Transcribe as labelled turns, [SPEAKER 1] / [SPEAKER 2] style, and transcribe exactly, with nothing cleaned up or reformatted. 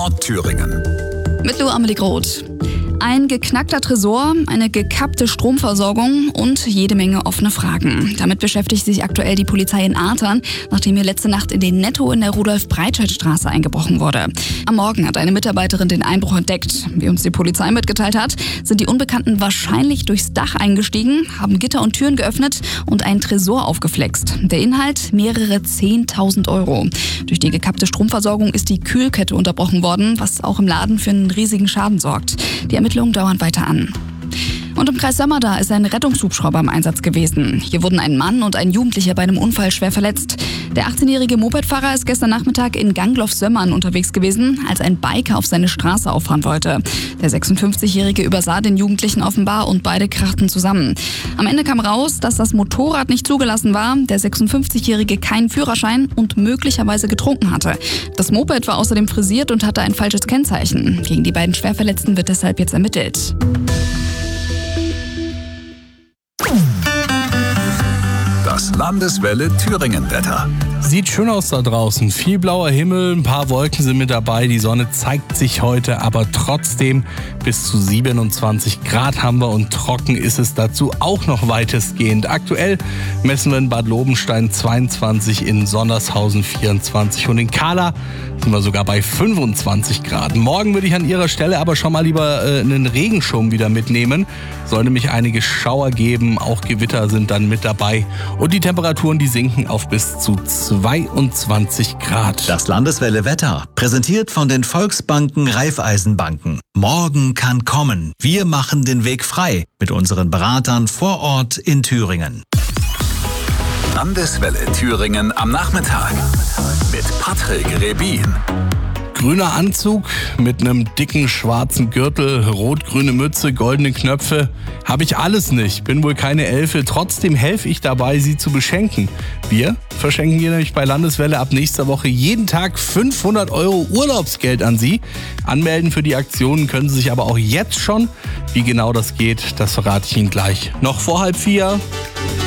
[SPEAKER 1] Ort Thüringen.
[SPEAKER 2] Mit Lou Amelie Groth. Ein geknackter Tresor, eine gekappte Stromversorgung und jede Menge offene Fragen. Damit beschäftigt sich aktuell die Polizei in Artern, nachdem hier letzte Nacht in den Netto in der Rudolf-Breitscheid-Straße eingebrochen wurde. Am Morgen hat eine Mitarbeiterin den Einbruch entdeckt. Wie uns die Polizei mitgeteilt hat, sind die Unbekannten wahrscheinlich durchs Dach eingestiegen, haben Gitter und Türen geöffnet und einen Tresor aufgeflext. Der Inhalt mehrere zehntausend Euro. Durch die gekappte Stromversorgung ist die Kühlkette unterbrochen worden, was auch im Laden für einen riesigen Schaden sorgt. Die Ermittlungen dauern weiter an. Und im Kreis Sömmerda ist ein Rettungshubschrauber im Einsatz gewesen. Hier wurden ein Mann und ein Jugendlicher bei einem Unfall schwer verletzt. Der achtzehnjährige Mopedfahrer ist gestern Nachmittag in Gangloff-Sömmern unterwegs gewesen, als ein Biker auf seine Straße auffahren wollte. Der sechsundfünfzigjährige übersah den Jugendlichen offenbar und beide krachten zusammen. Am Ende kam raus, dass das Motorrad nicht zugelassen war, der sechsundfünfzigjährige keinen Führerschein und möglicherweise getrunken hatte. Das Moped war außerdem frisiert und hatte ein falsches Kennzeichen. Gegen die beiden Schwerverletzten wird deshalb jetzt ermittelt.
[SPEAKER 1] Das Landeswelle Thüringen-Wetter.
[SPEAKER 3] Sieht schön aus da draußen. Viel blauer Himmel, ein paar Wolken sind mit dabei. Die Sonne zeigt sich heute, aber trotzdem bis zu siebenundzwanzig Grad haben wir und trocken ist es dazu auch noch weitestgehend. Aktuell messen wir in Bad Lobenstein zweiundzwanzig, in Sondershausen vierundzwanzig und in Kahla sind wir sogar bei fünfundzwanzig Grad. Morgen würde ich an Ihrer Stelle aber schon mal lieber äh, einen Regenschirm wieder mitnehmen. Soll nämlich einige Schauer geben, auch Gewitter sind dann mit dabei. Und die Temperaturen, die sinken auf bis zu zweiundzwanzig Grad.
[SPEAKER 4] Das Landeswelle Wetter, präsentiert von den Volksbanken Raiffeisenbanken. Morgen kann kommen. Wir machen den Weg frei mit unseren Beratern vor Ort in Thüringen.
[SPEAKER 1] Landeswelle Thüringen am Nachmittag mit Patrick Rebin.
[SPEAKER 3] Grüner Anzug mit einem dicken schwarzen Gürtel, rot-grüne Mütze, goldene Knöpfe. Habe ich alles nicht, bin wohl keine Elfe. Trotzdem helfe ich dabei, sie zu beschenken. Wir verschenken hier nämlich bei Landeswelle ab nächster Woche jeden Tag fünfhundert Euro Urlaubsgeld an Sie. Anmelden für die Aktionen können Sie sich aber auch jetzt schon. Wie genau das geht, das verrate ich Ihnen gleich. Noch vor halb vier.